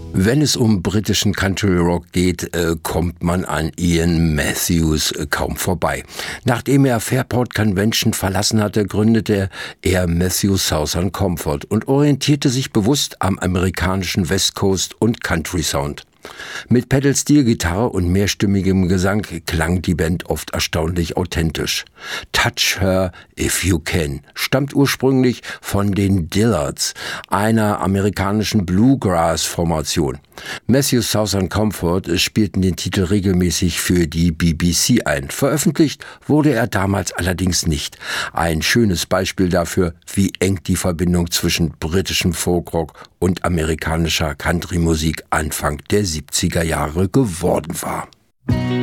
Wenn es um britischen Country Rock geht, kommt man an Ian Matthews kaum vorbei. Nachdem er Fairport Convention verlassen hatte, gründete er Matthews Southern Comfort und orientierte sich bewusst am amerikanischen West Coast und Country Sound. Mit Pedal-Steel-Gitarre und mehrstimmigem Gesang klang die Band oft erstaunlich authentisch. Touch Her If You Can stammt ursprünglich von den Dillards, einer amerikanischen Bluegrass-Formation. Matthews Southern Comfort spielten den Titel regelmäßig für die BBC ein. Veröffentlicht wurde er damals allerdings nicht. Ein schönes Beispiel dafür, wie eng die Verbindung zwischen britischem Folkrock und amerikanischer Country-Musik Anfang der 70er Jahre geworden war.